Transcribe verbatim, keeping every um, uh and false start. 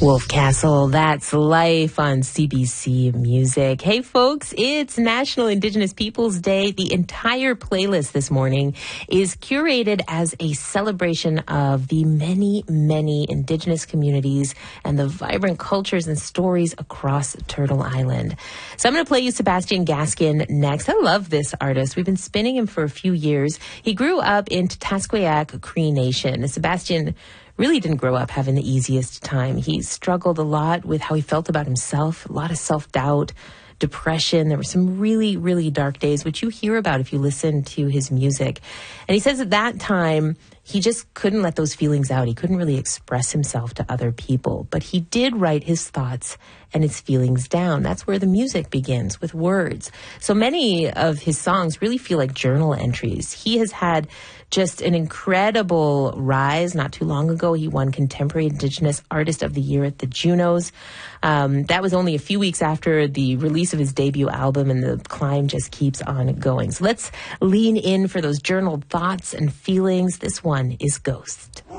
Wolf Castle, that's Life on C B C Music. Hey folks, it's National Indigenous Peoples Day. The entire playlist this morning is curated as a celebration of the many, many Indigenous communities and the vibrant cultures and stories across Turtle Island. So I'm going to play you Sebastian Gaskin next. I love this artist. We've been spinning him for a few years. He grew up in Tatasqueyac Cree Nation. Sebastian really didn't grow up having the easiest time. He struggled a lot with how he felt about himself, a lot of self-doubt, depression. There were some really, really dark days, which you hear about if you listen to his music. And he says at that time, he just couldn't let those feelings out. He couldn't really express himself to other people. But he did write his thoughts and his feelings down. That's where the music begins, with words. So many of his songs really feel like journal entries. He has had just an incredible rise. Not too long ago, he won Contemporary Indigenous Artist of the Year at the Junos. Um, that was only a few weeks after the release of his debut album, and the climb just keeps on going. So let's lean in for those journaled thoughts and feelings. This one is Ghost.